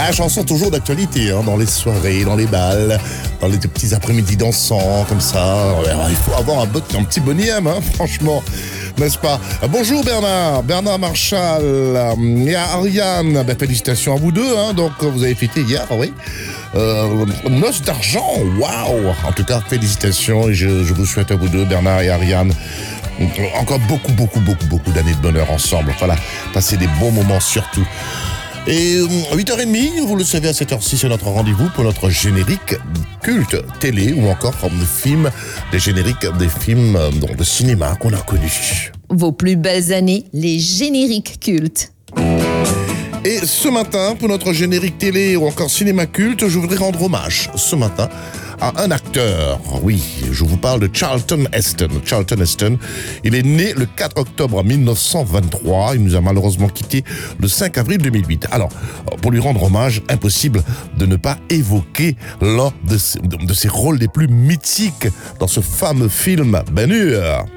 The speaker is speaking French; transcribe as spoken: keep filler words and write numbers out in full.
La chanson toujours d'actualité, hein, dans les soirées, dans les balles, dans les petits après-midi dansants, comme ça. Il faut avoir un, bon, un petit bonhomme, hein, franchement, n'est-ce pas? Bonjour Bernard, Bernard Marchal et Ariane. Ben, félicitations à vous deux, hein, donc vous avez fêté hier, oui. Euh, noce d'argent, waouh! En tout cas, félicitations et je, je vous souhaite à vous deux, Bernard et Ariane, encore beaucoup, beaucoup, beaucoup, beaucoup d'années de bonheur ensemble. Voilà, passez des bons moments surtout. Et huit heures trente, vous le savez, à cette heure-ci, c'est notre rendez-vous pour notre générique culte télé ou encore forme de film, des génériques des films de cinéma qu'on a connus. Vos plus belles années, les génériques cultes. Et ce matin, pour notre générique télé ou encore cinéma culte, je voudrais rendre hommage ce matin à un acteur. Oui, je vous parle de Charlton Heston. Charlton Heston, il est né le quatre octobre mille neuf cent vingt-trois. Il nous a malheureusement quittés le cinq avril deux mille huit. Alors, pour lui rendre hommage, impossible de ne pas évoquer l'un de ses, de ses rôles les plus mythiques dans ce fameux film Ben Hur.